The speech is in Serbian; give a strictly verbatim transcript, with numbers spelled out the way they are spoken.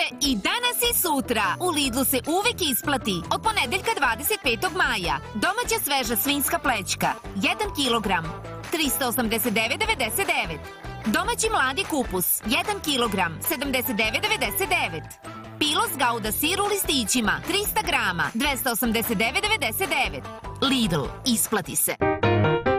i danas i sutra. U Lidlu se uvek isplati. Od ponedeljka dvadeset petog maja. Domaća sveža svinjska plećka. jedan kilogram. trista osamdeset devet devedeset devet. Domaći mladi kupus. jedan kilogram. sedamdeset devet devedeset devet. Pilos gauda sir u listićima. trista grama. dvesta osamdeset devet devedeset devet. Lidl. Isplati se.